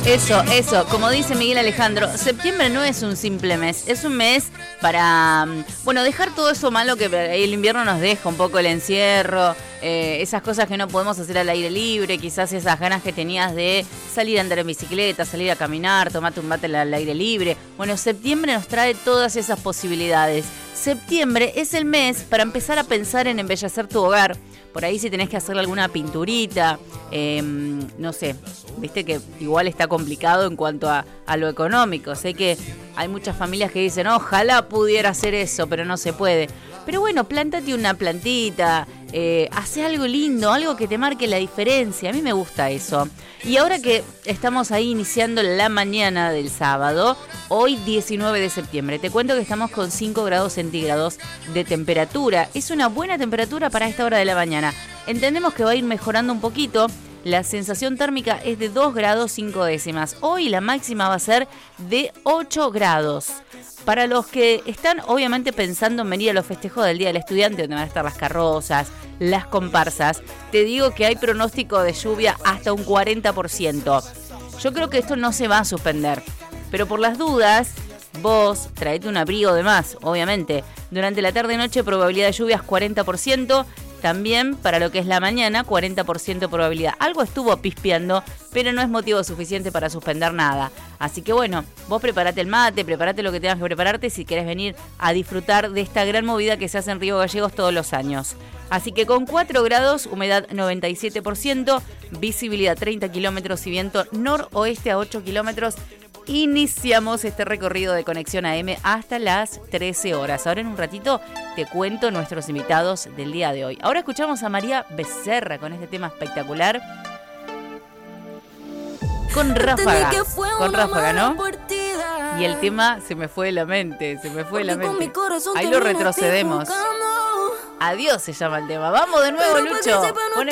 Eso, como dice Miguel Alejandro, septiembre no es un simple mes, es un mes para, bueno, dejar todo eso malo que el invierno nos deja, un poco el encierro, esas cosas que no podemos hacer al aire libre, quizás esas ganas que tenías de salir a andar en bicicleta, salir a caminar, tomarte un mate al aire libre. Bueno, septiembre nos trae todas esas posibilidades. Septiembre es el mes para empezar a pensar en embellecer tu hogar. Por ahí si tenés que hacerle alguna pinturita, no sé, viste que igual está complicado en cuanto a lo económico. Sé que hay muchas familias que dicen, ojalá pudiera hacer eso, pero no se puede. Pero bueno, plántate una plantita, hace algo lindo, algo que te marque la diferencia. A mí me gusta eso. Y ahora que estamos ahí iniciando la mañana del sábado, hoy 19 de septiembre, te cuento que estamos con 5 grados centígrados de temperatura. Es una buena temperatura para esta hora de la mañana. Entendemos que va a ir mejorando un poquito. La sensación térmica es de 2 grados 5 décimas. Hoy la máxima va a ser de 8 grados. Para los que están obviamente pensando en venir a los festejos del Día del Estudiante, donde van a estar las carrozas, las comparsas, te digo que hay pronóstico de lluvia hasta un 40%. Yo creo que esto no se va a suspender, pero por las dudas, vos traete un abrigo de más, obviamente. Durante la tarde-noche probabilidad de lluvias 40%. También para lo que es la mañana, 40% probabilidad. Algo estuvo pispeando, pero no es motivo suficiente para suspender nada. Así que bueno, vos preparate el mate, preparate lo que tengas que prepararte si querés venir a disfrutar de esta gran movida que se hace en Río Gallegos todos los años. Así que con 4 grados, humedad 97%, visibilidad 30 kilómetros y viento noroeste a 8 kilómetros. Iniciamos este recorrido de Conexión AM hasta las 13 horas. Ahora en un ratito te cuento nuestros invitados del día de hoy. Ahora escuchamos a María Becerra con este tema espectacular. Con ráfaga, ¿no? Y el tema se me fue de la mente, Ahí lo retrocedemos. Adiós se llama el tema. Vamos de nuevo, Lucho.